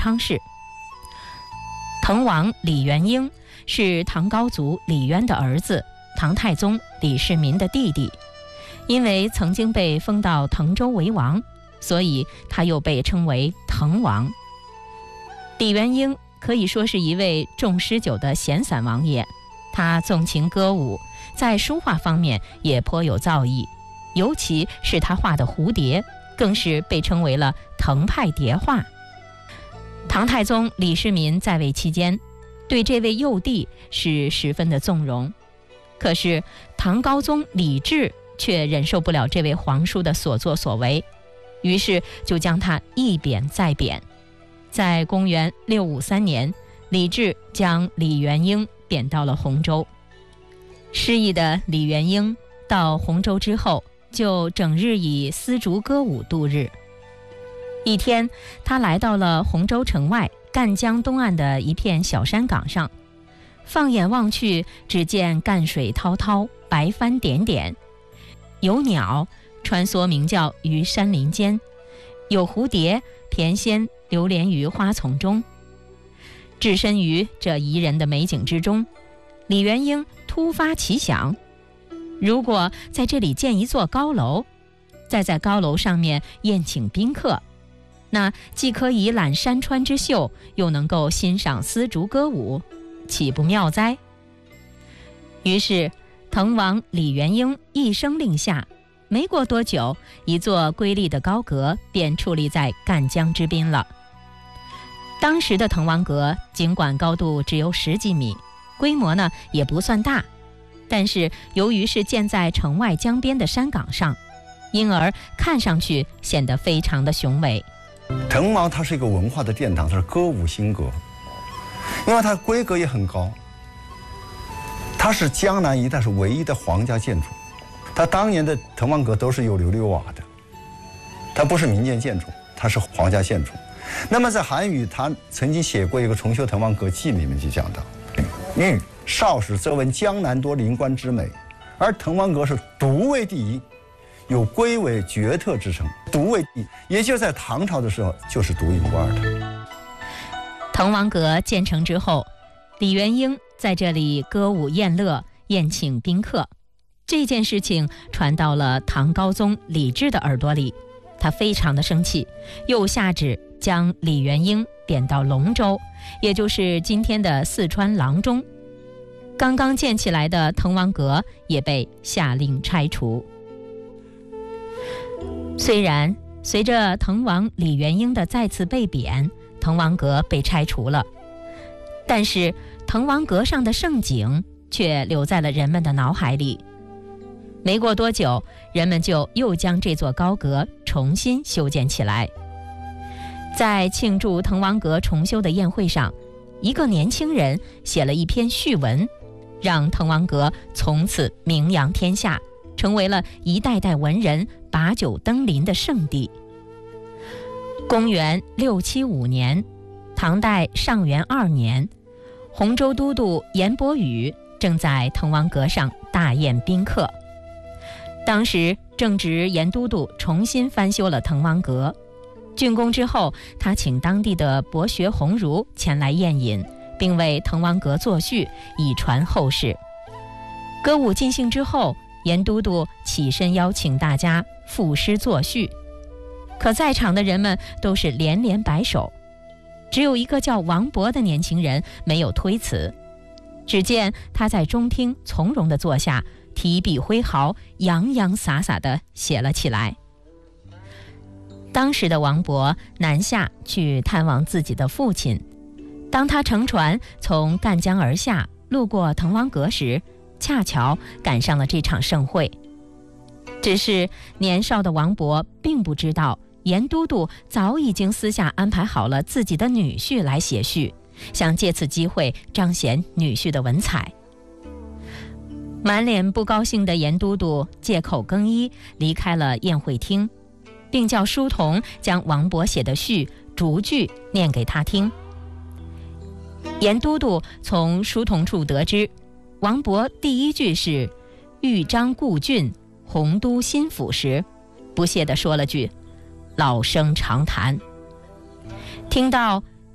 昌市。滕王李元婴是唐高祖李渊的儿子，唐太宗李世民的弟弟。因为曾经被封到滕州为王，所以他又被称为滕王。李元婴可以说是一位重诗酒的闲散王爷，他纵情歌舞，在书画方面也颇有造诣，尤其是他画的蝴蝶，更是被称为了滕派蝶画。唐太宗李世民在位期间，对这位幼弟是十分的纵容，可是唐高宗李治却忍受不了这位皇叔的所作所为，于是就将他一贬再贬。在公元653年，李治将李元婴贬到了洪州。失意的李元婴到洪州之后，就整日以丝竹歌舞度日。一天，他来到了洪州城外赣江东岸的一片小山岗上，放眼望去，只见赣水滔滔，白帆点点，有鸟穿梭鸣叫于山林间，有蝴蝶翩跹流连于花丛中。置身于这宜人的美景之中，李元婴突发奇想，如果在这里建一座高楼，再在高楼上面宴请宾客，那既可以览山川之秀，又能够欣赏丝竹歌舞，岂不妙哉？于是滕王李元婴一声令下，没过多久，一座瑰丽的高阁便矗立在赣江之滨了。当时的滕王阁尽管高度只有10几米，规模呢也不算大，但是由于是建在城外江边的山岗上，因而看上去显得非常的雄伟。 滕王它是一个文化的殿堂，它是歌舞新阁，因为它的规格也很高，它是江南一带是唯一的皇家建筑。它当年的滕王阁都是有琉璃瓦的，它不是民间建筑，它是皇家建筑。那么在韩愈他曾经写过一个《重修滕王阁记》，里面就讲到，欲少时则闻江南多陵观之美，而滕王阁是独为第一，有归为绝特之称。独为第一，也就在唐朝的时候就是独一无二的。 滕王阁建成之后，李元婴在这里歌舞宴乐，宴请宾客。这件事情传到了唐高宗李治的耳朵里，他非常的生气，又下旨将李元婴贬到龙州，也就是今天的四川阆中。刚刚建起来的滕王阁也被下令拆除。虽然随着滕王李元婴的再次被贬，滕王阁被拆除了，但是滕王阁上的盛景却留在了人们的脑海里。没过多久，人们就又将这座高阁重新修建起来。在庆祝滕王阁重修的宴会上，一个年轻人写了一篇序文，让滕王阁从此名扬天下，成为了一代代文人把酒登临的圣地。公元675年，唐代上元2年，洪州都督严伯宇正在滕王阁上大宴宾客。当时正值严都督重新翻修了滕王阁，竣工之后，他请当地的博学鸿儒前来宴饮，并为滕王阁作序，以传后世。歌舞尽兴之后，严都督起身邀请大家赋诗作序，可在场的人们都是连连摆手，只有一个叫王勃的年轻人没有推辞。只见他在中厅从容地坐下，提笔挥毫，洋洋洒洒地写了起来。当时的王勃南下去探望自己的父亲，当他乘船从赣江而下，路过滕王阁时，恰巧赶上了这场盛会。只是年少的王勃并不知道，严都督早已经私下安排好了自己的女婿来写序，想借此机会彰显女婿的文采。满脸不高兴的严都督借口更衣，离开了宴会厅，并叫书童将王勃写的序逐句念给他听。严都督从书童处得知，王勃第一句是豫章故郡，洪都新府时，不屑地说了句老生常谈。听到